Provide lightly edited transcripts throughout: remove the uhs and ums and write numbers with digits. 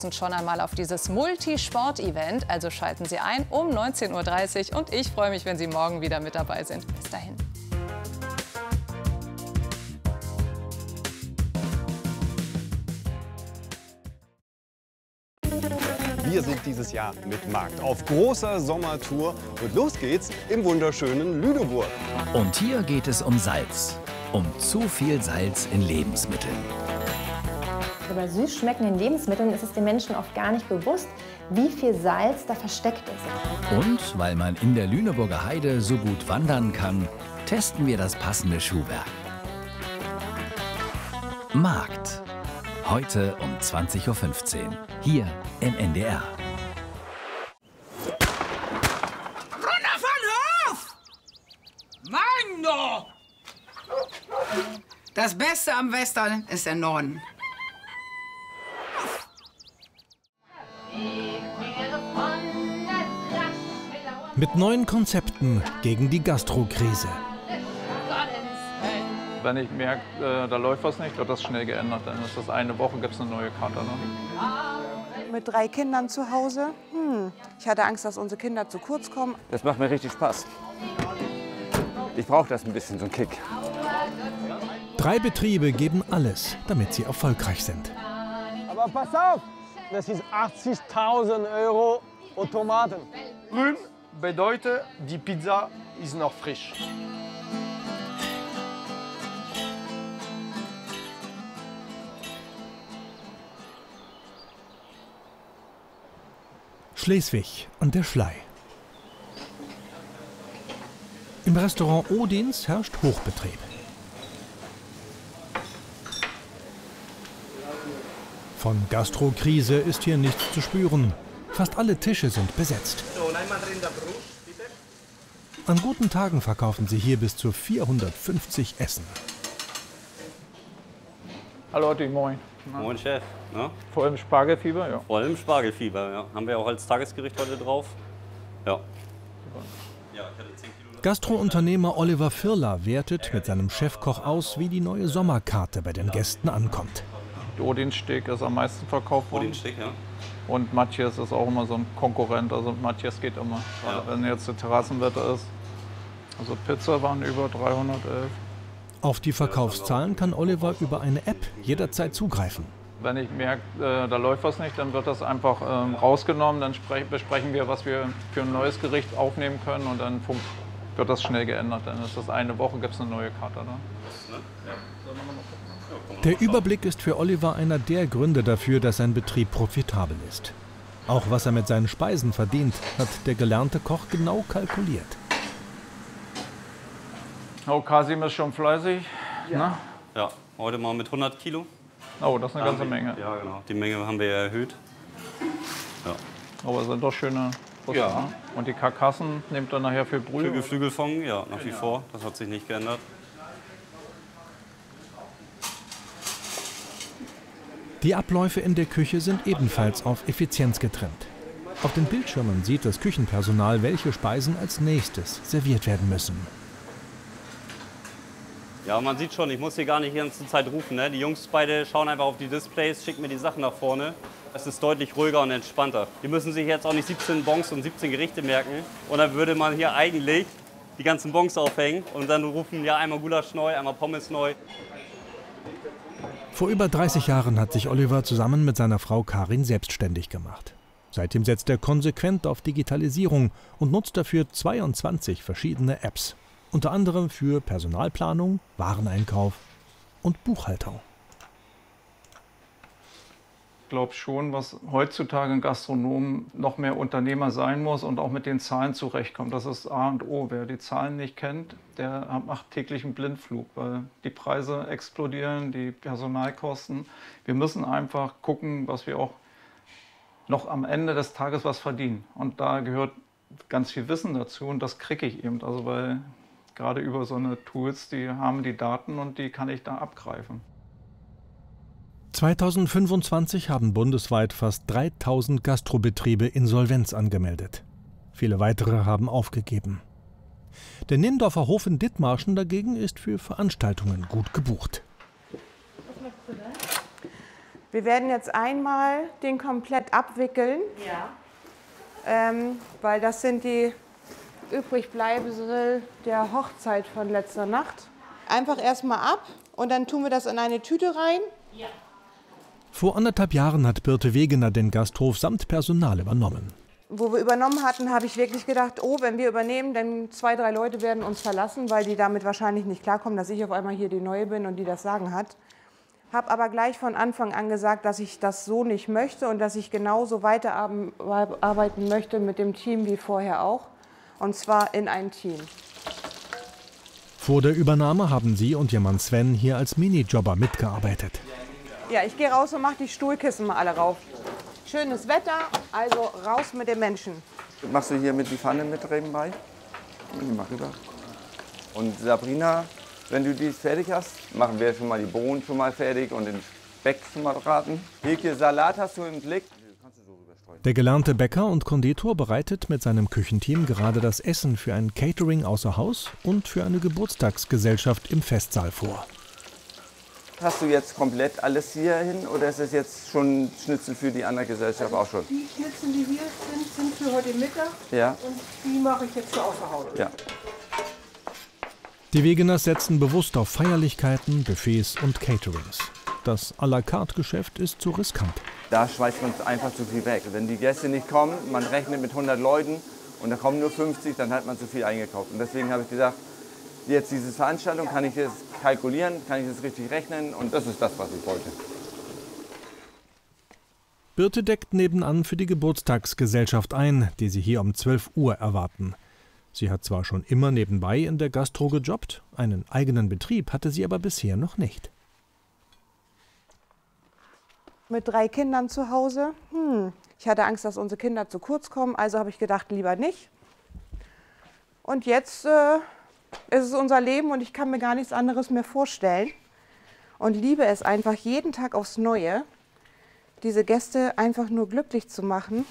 Schon einmal auf dieses Multisport-Event, also schalten Sie ein um 19:30 Uhr und ich freue mich, wenn Sie morgen wieder mit dabei sind. Bis dahin. Wir sind dieses Jahr mit Markt auf großer Sommertour und los geht's im wunderschönen Lüneburg. Und hier geht es um Salz, um zu viel Salz in Lebensmitteln. Bei süß schmeckenden Lebensmitteln ist es den Menschen oft gar nicht bewusst, wie viel Salz da versteckt ist. Und weil man in der Lüneburger Heide so gut wandern kann, testen wir das passende Schuhwerk. Markt. Heute um 20:15 Uhr. Hier im NDR. Runter von Hof! Mann, doch! Das Beste am Western ist der Norden. Mit neuen Konzepten gegen die Gastrokrise. Wenn ich merke, da läuft was nicht, wird das schnell geändert. Dann ist das eine Woche, gibt es eine neue Karte. Mit 3 Kindern zu Hause. Ich hatte Angst, dass unsere Kinder zu kurz kommen. Das macht mir richtig Spaß. Ich brauche das ein bisschen, so ein Kick. 3 Betriebe geben alles, damit sie erfolgreich sind. Aber pass auf, das ist 80.000 € und Tomaten. Grün bedeutet, die Pizza ist noch frisch. Schleswig an der Schlei. Im Restaurant Odins herrscht Hochbetrieb. Von Gastrokrise ist hier nichts zu spüren. Fast alle Tische sind besetzt. An guten Tagen verkaufen sie hier bis zu 450 Essen. Hallo Otti, moin. Moin Chef. Na? Vor allem Spargelfieber, ja. Vor allem Spargelfieber, ja. Haben wir auch als Tagesgericht heute drauf. Ja. Gastrounternehmer Oliver Firler wertet mit seinem Chefkoch aus, wie die neue Sommerkarte bei den Gästen ankommt. Odinsteak ist am meisten verkauft worden. Odinsteak, ja. Und Matthias ist auch immer so ein Konkurrent. Also Matthias geht immer, ja. Wenn jetzt das Terrassenwetter ist. Also Pizza waren über 311. Auf die Verkaufszahlen kann Oliver über eine App jederzeit zugreifen. Wenn ich merke, da läuft was nicht, dann wird das einfach rausgenommen. Dann besprechen wir, was wir für ein neues Gericht aufnehmen können und dann wird das schnell geändert. Dann ist das eine Woche, gibt es eine neue Karte. Ne? Der Überblick ist für Oliver einer der Gründe dafür, dass sein Betrieb profitabel ist. Auch was er mit seinen Speisen verdient, hat der gelernte Koch genau kalkuliert. Oh, Kasim ist schon fleißig. Ja. Ne? Ja, heute mal mit 100 Kilo. Oh, das ist eine ganze Menge. Ja, genau. Die Menge haben wir ja erhöht. Ja. Aber es sind doch schöne Brüste. Ja. Ne? Und die Karkassen nehmt ihr nachher für Brühe? Für Geflügelfond, ja, nach wie vor. Das hat sich nicht geändert. Die Abläufe in der Küche sind ebenfalls auf Effizienz getrimmt. Auf den Bildschirmen sieht das Küchenpersonal, welche Speisen als nächstes serviert werden müssen. Ja, man sieht schon, ich muss hier gar nicht die ganze Zeit rufen. Ne? Die Jungs beide schauen einfach auf die Displays, schicken mir die Sachen nach vorne. Es ist deutlich ruhiger und entspannter. Die müssen sich jetzt auch nicht 17 Bons und 17 Gerichte merken. Und dann würde man hier eigentlich die ganzen Bons aufhängen und dann rufen, ja, einmal Gulasch neu, einmal Pommes neu. Vor über 30 Jahren hat sich Oliver zusammen mit seiner Frau Karin selbstständig gemacht. Seitdem setzt er konsequent auf Digitalisierung und nutzt dafür 22 verschiedene Apps. Unter anderem für Personalplanung, Wareneinkauf und Buchhaltung. Ich glaube schon, was heutzutage ein Gastronom noch mehr Unternehmer sein muss und auch mit den Zahlen zurechtkommt. Das ist A und O. Wer die Zahlen nicht kennt, der macht täglich einen Blindflug, weil die Preise explodieren, die Personalkosten. Wir müssen einfach gucken, dass wir auch noch am Ende des Tages was verdienen. Und da gehört ganz viel Wissen dazu und das kriege ich eben. Also weil gerade über so eine Tools, die haben die Daten und die kann ich da abgreifen. 2025 haben bundesweit fast 3000 Gastrobetriebe Insolvenz angemeldet. Viele weitere haben aufgegeben. Der Nindorfer Hof in Dithmarschen dagegen ist für Veranstaltungen gut gebucht. Wir werden jetzt einmal den komplett abwickeln, weil das sind die Übrigbleibsel der Hochzeit von letzter Nacht. Einfach erstmal ab und dann tun wir das in eine Tüte rein. Ja. Vor 1,5 Jahren hat Birte Wegener den Gasthof samt Personal übernommen. Wo wir übernommen hatten, habe ich wirklich gedacht, oh, wenn wir übernehmen, dann 2, 3 Leute werden uns verlassen, weil die damit wahrscheinlich nicht klarkommen, dass ich auf einmal hier die Neue bin und die das Sagen hat. Habe aber gleich von Anfang an gesagt, dass ich das so nicht möchte und dass ich genauso weiterarbeiten möchte mit dem Team wie vorher auch. Und zwar in ein Team. Vor der Übernahme haben sie und ihr Mann Sven hier als Minijobber mitgearbeitet. Ja, ich gehe raus und mache die Stuhlkissen mal alle rauf. Schönes Wetter, also raus mit den Menschen. Machst du hier mit die Pfanne mit nebenbei? Mach rüber. Und Sabrina, wenn du die fertig hast, machen wir schon mal die Bohnen schon mal fertig und den Speck schon mal braten. Hilke, Salat hast du im Blick? Der gelernte Bäcker und Konditor bereitet mit seinem Küchenteam gerade das Essen für ein Catering außer Haus und für eine Geburtstagsgesellschaft im Festsaal vor. Hast du jetzt komplett alles hier hin oder ist es jetzt schon Schnitzel für die andere Gesellschaft auch schon? Die Schnitzel, die hier sind für heute Mittag. Ja. Und die mache ich jetzt für außer Haus. Ja. Die Wegeners setzen bewusst auf Feierlichkeiten, Buffets und Caterings. Das à la carte Geschäft ist zu riskant. Da schmeißt man einfach zu viel weg. Wenn die Gäste nicht kommen, man rechnet mit 100 Leuten und da kommen nur 50, dann hat man zu viel eingekauft. Und deswegen habe ich gesagt, jetzt diese Veranstaltung, kann ich das kalkulieren, kann ich das richtig rechnen und das ist das, was ich wollte. Birte deckt nebenan für die Geburtstagsgesellschaft ein, die sie hier um 12 Uhr erwarten. Sie hat zwar schon immer nebenbei in der Gastro gejobbt, einen eigenen Betrieb hatte sie aber bisher noch nicht. Mit 3 Kindern zu Hause. Ich hatte Angst, dass unsere Kinder zu kurz kommen, also habe ich gedacht, lieber nicht. Und jetzt ist es unser Leben und ich kann mir gar nichts anderes mehr vorstellen. Und liebe es einfach jeden Tag aufs Neue, diese Gäste einfach nur glücklich zu machen.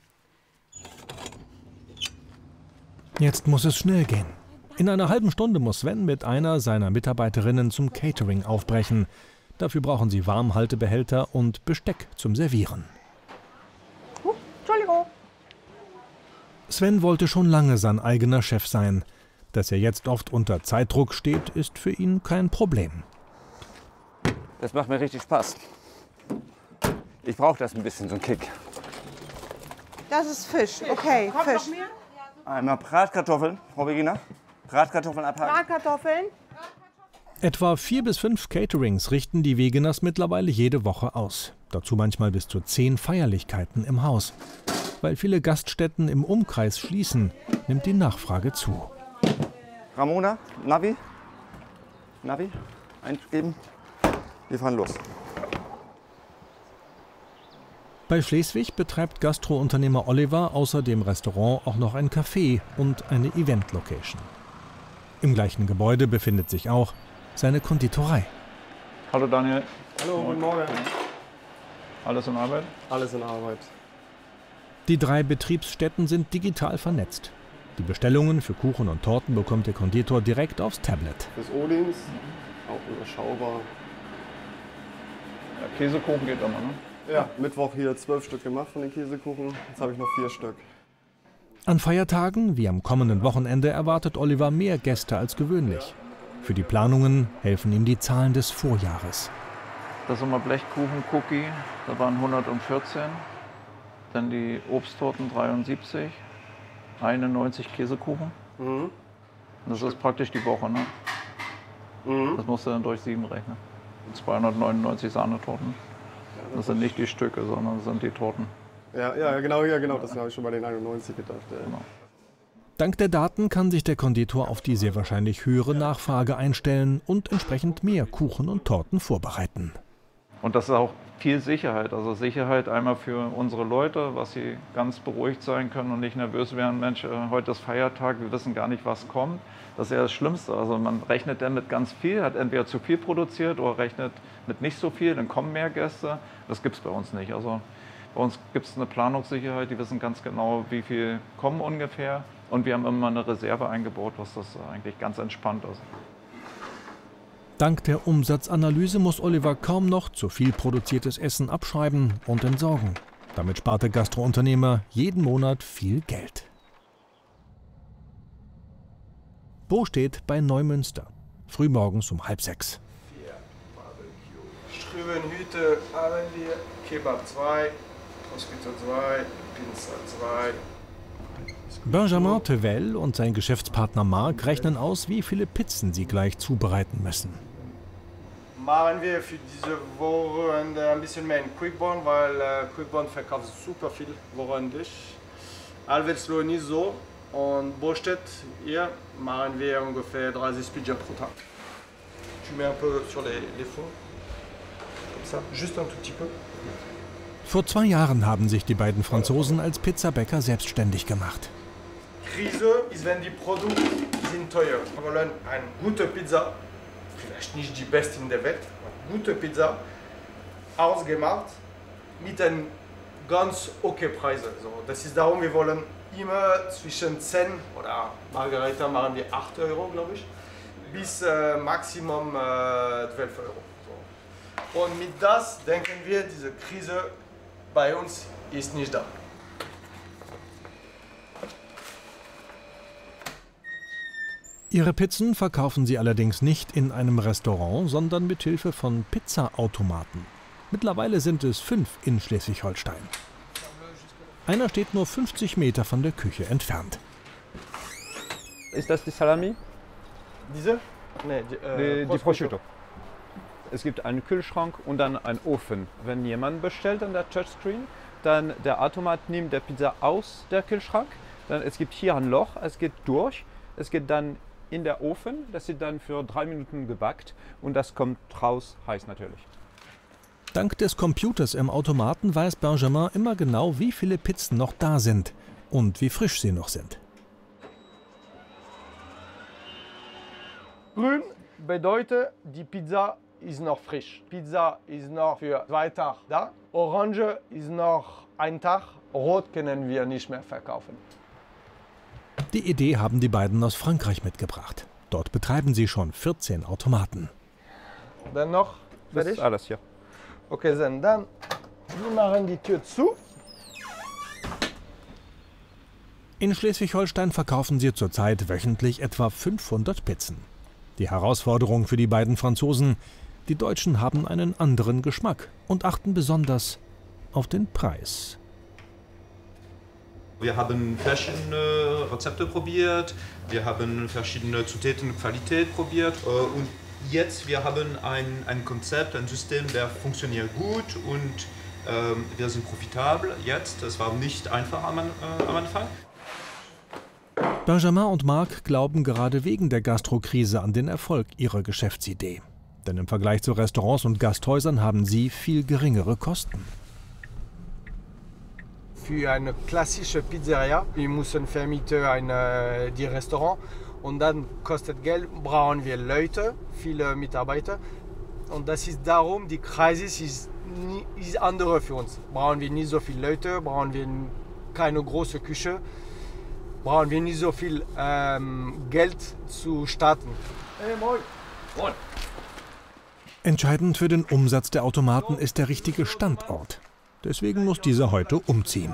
Jetzt muss es schnell gehen. In einer halben Stunde muss Sven mit einer seiner Mitarbeiterinnen zum Catering aufbrechen. Dafür brauchen sie Warmhaltebehälter und Besteck zum Servieren. Entschuldigung. Sven wollte schon lange sein eigener Chef sein. Dass er jetzt oft unter Zeitdruck steht, ist für ihn kein Problem. Das macht mir richtig Spaß. Ich brauche das ein bisschen, so ein Kick. Das ist Fisch, okay, Fisch. Einmal Bratkartoffeln, Frau Wegener. Bratkartoffeln abhaken. Bratkartoffeln. Etwa 4 bis 5 Caterings richten die Wegeners mittlerweile jede Woche aus. Dazu manchmal bis zu 10 Feierlichkeiten im Haus. Weil viele Gaststätten im Umkreis schließen, nimmt die Nachfrage zu. Ramona, Navi, eingeben. Wir fahren los. Bei Schleswig betreibt Gastrounternehmer Oliver außer dem Restaurant auch noch ein Café und eine Event-Location. Im gleichen Gebäude befindet sich auch seine Konditorei. Hallo Daniel. Hallo, guten Morgen. Alles in Arbeit? Alles in Arbeit. Die 3 Betriebsstätten sind digital vernetzt. Die Bestellungen für Kuchen und Torten bekommt der Konditor direkt aufs Tablet. Fürs Odins, auch überschaubar. Ja, Käsekuchen geht immer, ne? Ja, Mittwoch hier 12 Stück gemacht von den Käsekuchen. Jetzt habe ich noch 4 Stück. An Feiertagen, wie am kommenden Wochenende, erwartet Oliver mehr Gäste als gewöhnlich. Für die Planungen helfen ihm die Zahlen des Vorjahres. Das ist immer Blechkuchen-Cookie, da waren 114. Dann die Obsttorten 73, 91 Käsekuchen. Mhm. Das ist praktisch die Woche, ne? Mhm. Das musst du dann durch 7 rechnen. 299 Sahnetorten. Das sind nicht die Stücke, sondern das sind die Torten. Ja, genau. Das habe ich schon bei den 91 gedacht. Ja. Genau. Dank der Daten kann sich der Konditor auf die sehr wahrscheinlich höhere Nachfrage einstellen und entsprechend mehr Kuchen und Torten vorbereiten. Und das ist auch viel Sicherheit. Also Sicherheit einmal für unsere Leute, was sie ganz beruhigt sein können und nicht nervös werden. Mensch, heute ist Feiertag, wir wissen gar nicht, was kommt. Das ist ja das Schlimmste. Also man rechnet dann mit ganz viel, hat entweder zu viel produziert oder rechnet mit nicht so viel, dann kommen mehr Gäste. Das gibt es bei uns nicht. Also bei uns gibt es eine Planungssicherheit, die wissen ganz genau, wie viel kommen ungefähr. Und wir haben immer eine Reserve eingebaut, was das eigentlich ganz entspannt ist. Dank der Umsatzanalyse muss Oliver kaum noch zu viel produziertes Essen abschreiben und entsorgen. Damit spart der Gastrounternehmer jeden Monat viel Geld. Bo steht bei Neumünster. Frühmorgens um 5:30. Strübenhüte haben wir, Kebab 2, Prosciutto 2, Pizza 2. Benjamin Tevel und sein Geschäftspartner Marc rechnen aus, wie viele Pizzen sie gleich zubereiten müssen. Machen wir für diese Wochenende ein bisschen mehr in Quickborn, weil Quickborn verkauft super viel wochenendlich. Alvelsloh nicht so. Und Bostedt, hier machen wir ungefähr 30 Pizzas pro Tag. Tu mets un peu sur les fonds, comme ça, juste un tout petit peu. Vor 2 Jahren haben sich die beiden Franzosen als Pizzabäcker selbstständig gemacht. Krise ist, wenn die Produkte sind teuer. Wir wollen eine gute Pizza, vielleicht nicht die beste in der Welt, aber gute Pizza, ausgemacht, mit einem ganz okay Preis. So, das ist darum, wir wollen immer zwischen 10 oder Margarita machen wir 8 Euro, glaube ich, bis Maximum 12 Euro. So. Und mit das denken wir, diese Krise bei uns ist nicht da. Ihre Pizzen verkaufen sie allerdings nicht in einem Restaurant, sondern mit Hilfe von Pizzaautomaten. Mittlerweile sind es 5 in Schleswig-Holstein. Einer steht nur 50 Meter von der Küche entfernt. Ist das die Salami? Diese? Nee, die Prosciutto. Es gibt einen Kühlschrank und dann einen Ofen. Wenn jemand bestellt an der Touchscreen, dann der Automat nimmt der Pizza aus der Kühlschrank. Dann, es gibt hier ein Loch, es geht durch, es geht dann in der Ofen, das wird dann für 3 Minuten gebackt und das kommt raus, heiß natürlich. Dank des Computers im Automaten weiß Benjamin immer genau, wie viele Pizzen noch da sind und wie frisch sie noch sind. Grün bedeutet, die Pizza ist noch frisch. Pizza ist noch für 2 Tage da. Orange ist noch 1 Tag. Rot können wir nicht mehr verkaufen. Die Idee haben die beiden aus Frankreich mitgebracht. Dort betreiben sie schon 14 Automaten. Dann noch fertig? Das ist alles hier. Okay, dann wir machen die Tür zu. In Schleswig-Holstein verkaufen sie zurzeit wöchentlich etwa 500 Pizzen. Die Herausforderung für die beiden Franzosen: die Deutschen haben einen anderen Geschmack und achten besonders auf den Preis. Wir haben verschiedene Rezepte probiert, wir haben verschiedene Zutaten, Qualität probiert und jetzt wir haben ein Konzept, ein System, der funktioniert gut und wir sind profitabel jetzt. Das war nicht einfach am Anfang. Benjamin und Marc glauben gerade wegen der Gastrokrise an den Erfolg ihrer Geschäftsidee. Denn im Vergleich zu Restaurants und Gasthäusern haben sie viel geringere Kosten. Für eine klassische Pizzeria, wir müssen vermieten die Restaurant und dann kostet Geld, brauchen wir Leute, viele Mitarbeiter. Und das ist darum, die Krise ist andere für uns. Brauchen wir nicht so viele Leute, brauchen wir keine große Küche, brauchen wir nicht so viel Geld zu starten. Hey, moin. Moin. Entscheidend für den Umsatz der Automaten ist der richtige Standort. Deswegen muss dieser heute umziehen.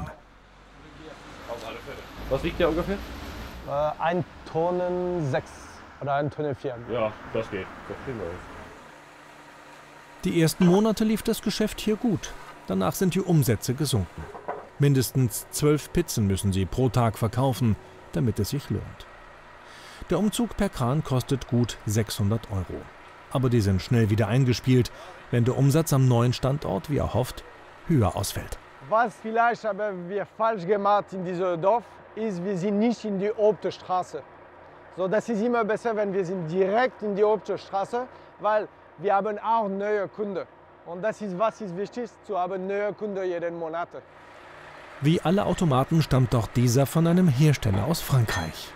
Was wiegt der ungefähr? 1,6 Tonnen oder 1,4 Tonnen. Ja, das geht. Das kriegen wir. Die ersten Monate lief das Geschäft hier gut. Danach sind die Umsätze gesunken. Mindestens 12 Pizzen müssen sie pro Tag verkaufen, damit es sich lohnt. Der Umzug per Kran kostet gut 600 €. Aber die sind schnell wieder eingespielt, wenn der Umsatz am neuen Standort, wie erhofft, höher ausfällt. Was vielleicht haben wir falsch gemacht in diesem Dorf, ist, wir sind nicht in die Hauptstraße. So, das ist immer besser, wenn wir sind direkt in die Hauptstraße, weil wir haben auch neue Kunden. Und das ist, was ist wichtig, zu haben neue Kunden jeden Monat. Wie alle Automaten stammt auch dieser von einem Hersteller aus Frankreich.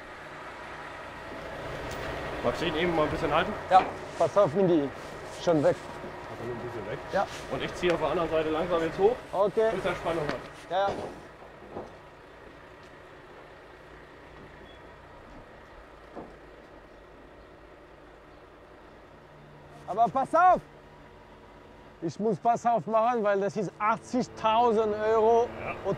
Magst du ihn eben mal ein bisschen halten? Ja, pass auf, Mindy, schon weg. Ein bisschen weg. Ja. Und ich ziehe auf der anderen Seite langsam jetzt hoch. Okay. Bis er Spannung hat. Ja. Aber pass auf! Ich muss Pass auf machen, weil das ist 80.000 € und